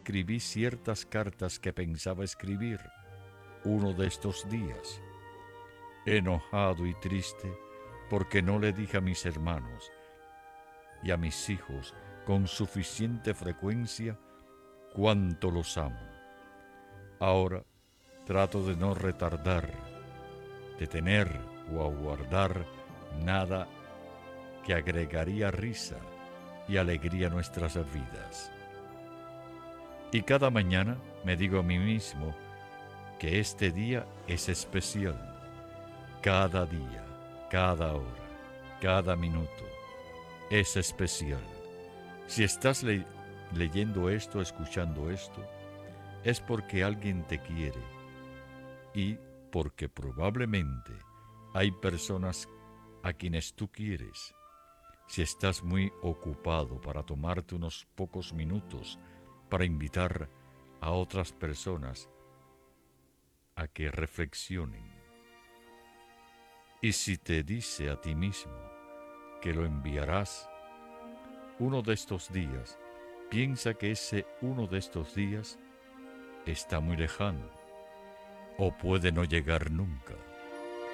escribí ciertas cartas que pensaba escribir uno de estos días, enojado y triste porque no le dije a mis hermanos y a mis hijos con suficiente frecuencia cuánto los amo. Ahora trato de no retardar, de tener o aguardar nada que agregaría risa y alegría a nuestras vidas. Y cada mañana me digo a mí mismo que este día es especial. Cada día, cada hora, cada minuto es especial. Si estás leyendo esto, escuchando esto, es porque alguien te quiere y porque probablemente hay personas a quienes tú quieres. Si estás muy ocupado para tomarte unos pocos minutos para invitar a otras personas a que reflexionen. Y si te dice a ti mismo que lo enviarás uno de estos días, piensa que ese uno de estos días está muy lejano o puede no llegar nunca.